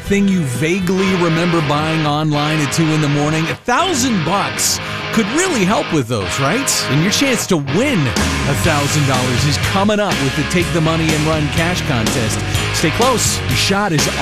thing you vaguely remember buying online at 2 in the morning? $1,000 could really help with those, right? And your chance to win $1,000 is coming up with the Take the Money and Run cash contest. Stay close. Your shot is